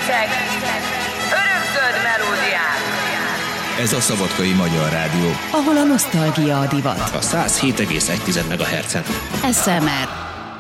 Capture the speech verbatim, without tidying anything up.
percek örökzöld melódiák. Ez a Szabadkai Magyar Rádió, ahol a nosztalgia a divat. a száz hét egész egy megahertzen. es em er